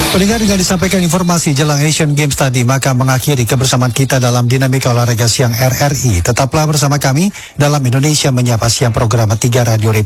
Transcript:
Pendengar, dengan disampaikan informasi jelang Asian Games tadi, maka mengakhiri kebersamaan kita dalam Dinamika Olahraga Siang RRI. Tetaplah bersama kami dalam Indonesia Menyapa Siang, program 3 Radio